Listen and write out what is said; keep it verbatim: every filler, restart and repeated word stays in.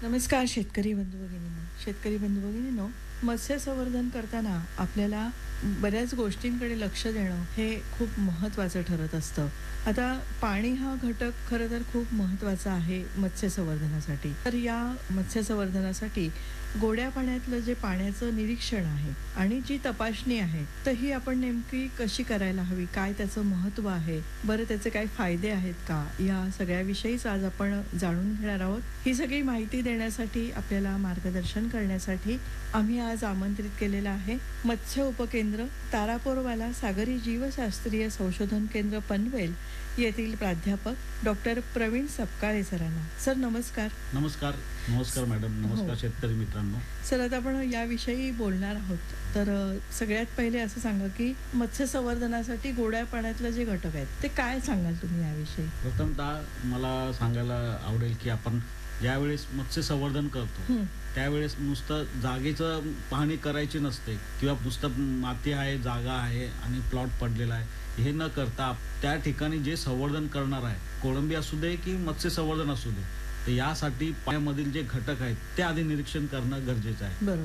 नमस्कार शेतकरी बंधू भगिनींनो. शेतकरी बंधू भगिनींनो, मत्स्य संवर्धन करताना आपल्याला बऱ्याच गोष्टींकडे लक्ष देणं हे खूप महत्त्वाचं ठरत असतं. आता पाणी हा घटक खरं तर खूप महत्त्वाचा आहे मत्स्य संवर्धनासाठी. तर या मत्स्य संवर्धनासाठी गोड्या पाण्यातलं जे पाण्याचं निरीक्षण आहे आणि जी तपासणी आहे, तर ही आपण नेमकी कशी करायला हवी? काय त्याचं महत्त्व आहे? बरं, त्याचे काय फायदे आहेत का? या सगळ्याविषयीच आज आपण जाणून घेणार आहोत. ही सगळी माहिती देण्यासाठी, आपल्याला मार्गदर्शन करण्यासाठी आम्ही आज आमंत्रित केलेलं आहे मत्स्य उपकेंद्र तारापोरवाला सागरी जीवशास्त्रीय संशोधन केंद्र पनवेल येथील प्राध्यापक डॉक्टर प्रवीण सपकाळे सरांना. सर नमस्कार. नमस्कार. नमस्कार मॅडम. नमस्कार हो. शेतकरी मित्रांनो. सर, आता आपण याविषयी बोलणार आहोत. तर अ, सगळ्यात पहिले असं सांगा की मत्स्य संवर्धनासाठी गोड्या पाण्यातले जे घटक आहेत ते काय सांगाल तुम्ही याविषयी? प्रथमतः मला सांगायला आवडेल की आपण ज्यावेळेस मत्स्य संवर्धन करतो हं. त्यावेळेस नुसतं जागेचं पाहणी करायची नसते किंवा नुसतं माती आहे, जागा आहे आणि प्लॉट पडलेला आहे हे न करता त्या ठिकाणी जे संवर्धन करणार आहे, कोळंबी असू दे की मत्स्य संवर्धन असू दे, तर यासाठी पाण्यामधील जे घटक आहेत ते आधी निरीक्षण करणं गरजेचं आहे. बरोबर.